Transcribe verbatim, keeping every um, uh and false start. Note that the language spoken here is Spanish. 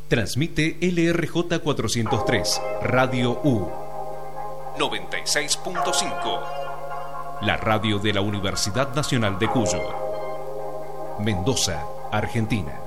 Transmite L R J cuatrocientos tres, Radio U. noventa y seis punto cinco. La radio de la Universidad Nacional de Cuyo. Mendoza, Argentina.